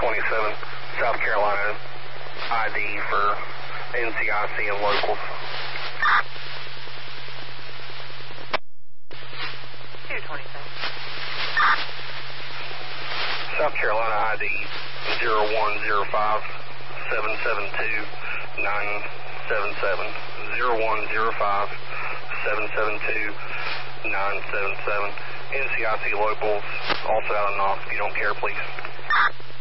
227, South Carolina ID for NCIC and locals. 227. South Carolina ID 0105-772-977. 0105-772-977. NCIC locals, also out of Knox. If you don't care, please.